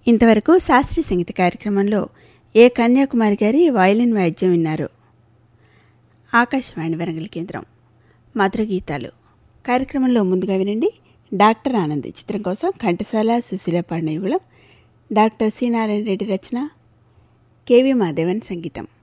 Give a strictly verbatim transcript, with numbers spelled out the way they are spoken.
ఇంతవరకు శాస్త్రీయ సంగీత కార్యక్రమంలో ఏ కన్యాకుమారి గారి వయలిన్ వాయిద్యం విన్నారు. ఆకాశవాణి వరంగల్ కేంద్రం. మధుర గీతాలు కార్యక్రమంలో ముందుగా వినండి. డాక్టర్ ఆనంద్ చిత్రం కోసం ఘంటసాల సుశీల పాడిన యుగళం, డాక్టర్ సి నారాయణ రెడ్డి రచన, కెవి మాధవన్ సంగీతం.